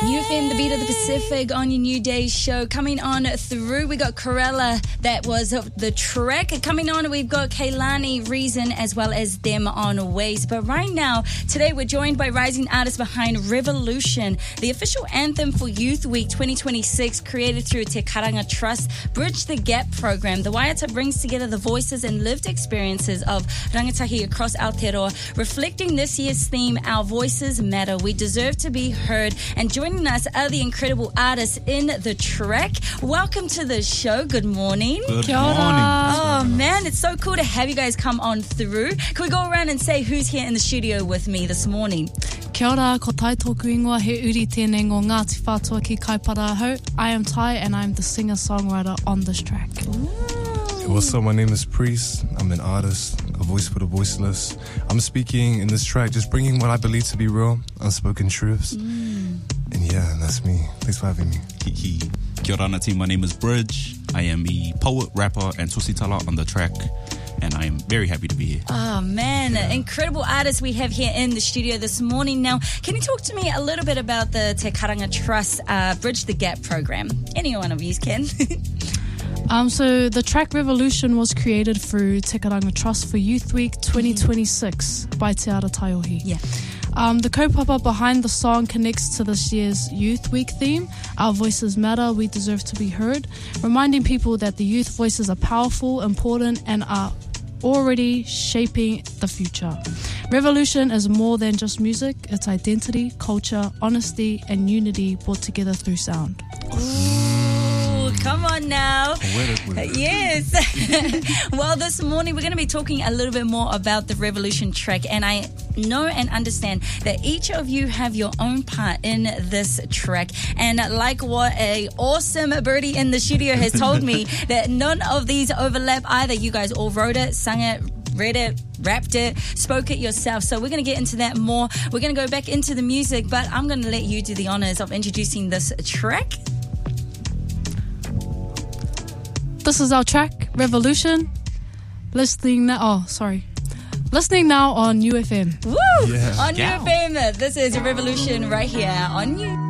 UFM, the beat of the Pacific on your New Day show. Coming on through, we got Corella, that was the track. Coming on, we've got Kehlani, Reason, as well as Them on Ways. But right now, today we're joined by rising artists behind Revolution, the official anthem for Youth Week 2026, created through Te Karanga Trust Bridge the Gap program. The Waiata brings together the voices and lived experiences of rangatahi across Aotearoa, reflecting this year's theme, Our Voices Matter. We deserve to be heard. And joining us are the incredible artists in the track. Welcome to the show. Good morning. Good morning. Oh man, it's so cool to have you guys come on through. Can we go around and say who's here in the studio with me this morning? Kia ora, ko tai tōku ingoa, he uri tēnei ngō Ngāti Whātua ki Kaipara Ahau. I am Tai and I am the singer-songwriter on this track. Hey, what's up? My name is Priest. I'm an artist, a voice for the voiceless. I'm speaking in this track, just bringing what I believe to be real, unspoken truths. And yeah, that's me. Thanks for having me. Kia ora ana team, my name is Bridge. I am a poet, rapper, and tusitala on the track. And I am very happy to be here. Oh man, incredible artists we have here in the studio this morning. Now, can you talk to me a little bit about the Te Karanga Trust Bridge the Gap program? Any one of you can. So the track Revolution was created through Te Karanga Trust for Youth Week 2026 by Te Ara Taiohi. Yeah. The kaupapa behind the song connects to this year's Youth Week theme, Our Voices Matter, We Deserve to be Heard, reminding people that the youth voices are powerful, important, and are already shaping the future. Revolution is more than just music, it's identity, culture, honesty, and unity brought together through sound. Ooh, come on now. Poetic. Yes. Well, this morning we're going to be talking a little bit more about the Revolution track, and I know and understand that each of you have your own part in this track. And like what a awesome birdie in the studio has told me, that none of these overlap either. You guys all wrote it, sung it, read it, rapped it, spoke it yourself. So we're going to get into that more. We're going to go back into the music, but I'm going to let you do the honors of introducing this track. This is our track, Revolution. Listening now on UFM. Woo! Yeah. On UFM. This is Revolution right here on you.